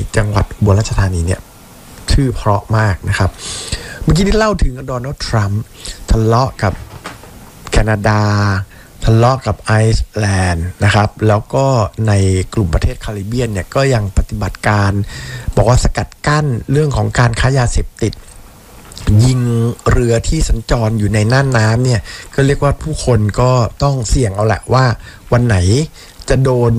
จังหวัดอุบลราชธานีเนี่ยชื่อเพราะมากนะครับเมื่อกี้ที่เล่าถึงโดนัลด์ทรัมป์ทะเลาะกับแคนาดาทะเลาะกับไอซ์แลนด์นะครับแล้วก็ในกลุ่มประเทศคาริบเบียนเนี่ยก็ยังปฏิบัติการบอกว่าสกัดกั้นเรื่องของการค้ายาเสพติดยิงเรือที่สัญจรอยู่ในน่านน้ำเนี่ยก็เรียกว่าผู้คนก็ต้องเสี่ยงเอาแหละว่าวันไหนจะโดน